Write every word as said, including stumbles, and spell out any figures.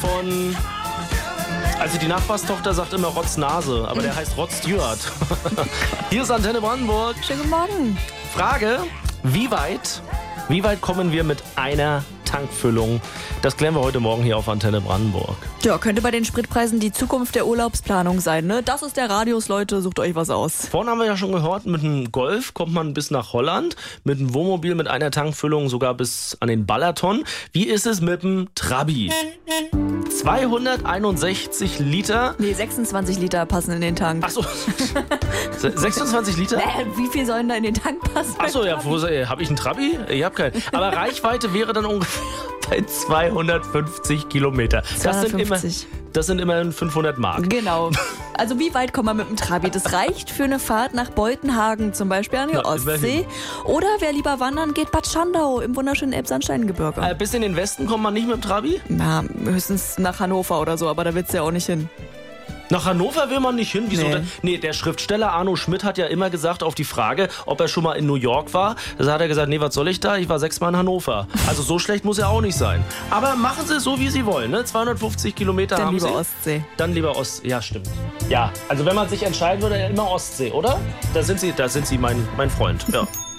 von... Also die Nachbarstochter sagt immer Rotznase, aber der heißt Rod Stewart. Hier ist Antenne Brandenburg. Schönen guten Morgen. Frage, wie weit, wie weit kommen wir mit einer Tankfüllung? Das klären wir heute Morgen hier auf Antenne Brandenburg. Ja, könnte bei den Spritpreisen die Zukunft der Urlaubsplanung sein, ne? Das ist der Radius, Leute, sucht euch was aus. Vorhin haben wir ja schon gehört, mit einem Golf kommt man bis nach Holland, mit einem Wohnmobil mit einer Tankfüllung sogar bis an den Balaton. Wie ist es mit dem Trabi? zweihunderteinundsechzig Liter. Nee, sechsundzwanzig Liter passen in den Tank. Achso, sechsundzwanzig Liter? Äh, wie viel sollen da in den Tank passen? Achso, ja, habe ich einen Trabi? Ich habe keinen. Aber Reichweite wäre dann ungefähr bei zweihundertfünfzig Kilometer. Das sind, immer, das sind immerhin fünfhundert Mark. Genau. Also wie weit kommt man mit dem Trabi? Das reicht für eine Fahrt nach Beutenhagen, zum Beispiel an die ja, Ostsee. Oder wer lieber wandern geht, Bad Schandau im wunderschönen Elbsandsteingebirge. Äh, bis in den Westen kommt man nicht mit dem Trabi? Na, höchstens nach Hannover oder so, aber da willst du ja auch nicht hin. Nach Hannover will man nicht hin. Wieso? Nee. nee, der Schriftsteller Arno Schmidt hat ja immer gesagt auf die Frage, ob er schon mal in New York war. Da hat er gesagt, nee, was soll ich da? Ich war sechsmal in Hannover. Also so schlecht muss er auch nicht sein. Aber machen Sie es so, wie Sie wollen. Ne? zweihundertfünfzig Kilometer Dann haben lieber Sie. Ostsee. Dann lieber Ostsee. Ja, stimmt. Ja, also wenn man sich entscheiden würde, immer Ostsee, oder? Da sind Sie, da sind Sie mein, mein Freund. Ja.